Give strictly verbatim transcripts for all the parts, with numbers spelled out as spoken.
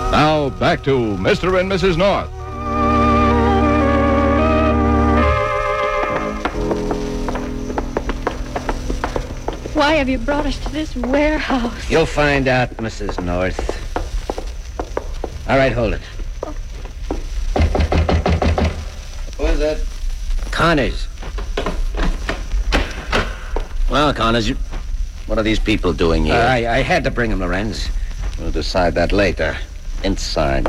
Now, back to Mister and Missus North. Why have you brought us to this warehouse? You'll find out, Missus North. All right, hold it. Who is it? Connors. Well, Connors, you... what are these people doing here? Uh, I, I had to bring them, Lorenz. We'll decide that later. Inside.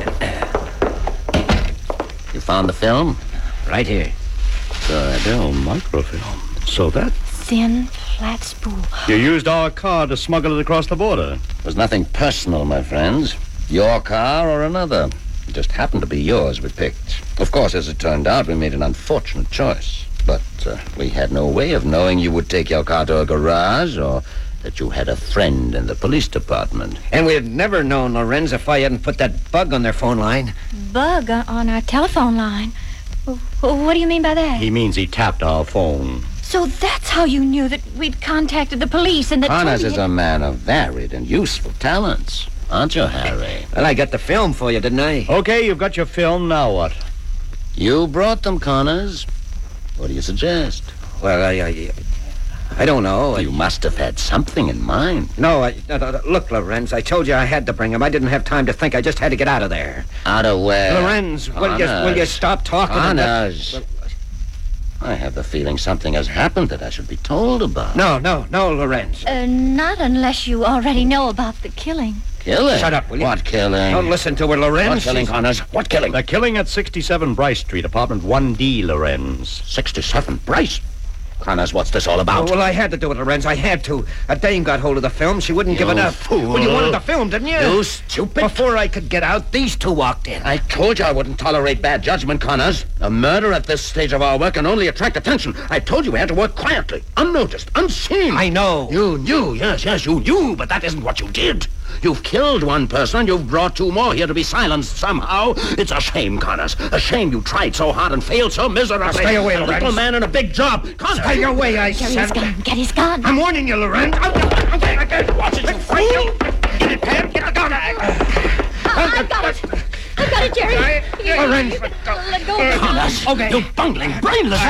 You found the film? Right here. Good. Oh, microfilm. So that... Thin, flat spool. You used our car to smuggle it across the border. It was nothing personal, my friends. Your car or another. It just happened to be yours we picked. Of course, as it turned out, we made an unfortunate choice. But uh, we had no way of knowing you would take your car to a garage or that you had a friend in the police department. And we'd never known, Lorenz, if I hadn't put that bug on their phone line. Bug on our telephone line? What do you mean by that? He means he tapped our phone. So that's how you knew that we'd contacted the police and that Connors Toby is had... a man of varied and useful talents. Aren't you, Harry? Well, I got the film for you, didn't I? Okay, you've got your film. Now what? You brought them, Connors. What do you suggest? Well, I... I, I don't know. You must have had something in mind. No, I... No, no, look, Lorenz, I told you I had to bring him. I didn't have time to think. I just had to get out of there. Out of where? Lorenz, will you, will you stop talking? Connors. Well, I have the feeling something has happened that I should be told about. No, no, no, Lorenz. Uh, not unless you already know about the killing. Killing? Shut up, will you? What killing? Don't listen to her, Lorenz. What killing, Connors? What killing? The killing at sixty-seven Bryce Street, apartment one D, Lorenz. sixty-seven Bryce? Connors, what's this all about? Oh, well, I had to do it, Lorenz. I had to. A dame got hold of the film. She wouldn't you give it up. Fool. Well, you wanted the film, didn't you? You stupid. Before I could get out, these two walked in. I told you I wouldn't tolerate bad judgment, Connors. A murder at this stage of our work can only attract attention. I told you we had to work quietly, unnoticed, unseen. I know. You knew, yes, yes, you knew, but that isn't what you did. You've killed one person, and you've brought two more here to be silenced somehow. It's a shame, Connors. A shame you tried so hard and failed so miserably. Now stay away, Lorenz. A little man in a big job. Connors. Stay away, I said. Get his gun. Get his gun. I'm warning you, Lorenz. I can't watch it, you fool. Get it, Pam. Get the gun. I've got it. I've got it, Jerry. Lorenz. Let go of the gun. Connors. Okay. You bungling, brainless